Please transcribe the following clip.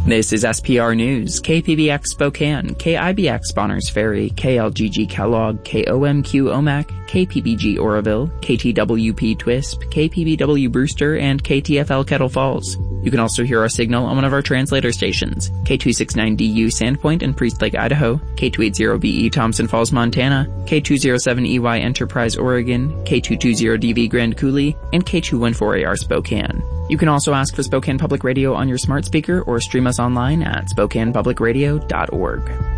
This is SPR News, KPBX Spokane, KIBX Bonners Ferry, KLGG Kellogg, KOMQ Omak, KPBG Oroville, KTWP Twisp, KPBW Brewster, and KTFL Kettle Falls. You can also hear our signal on one of our translator stations, K269DU Sandpoint in Priest Lake, Idaho, K280BE Thompson Falls, Montana, K207EY Enterprise, Oregon, K220DV Grand Coulee, and K214AR Spokane. You can also ask for Spokane Public Radio on your smart speaker or stream us online at SpokanePublicRadio.org.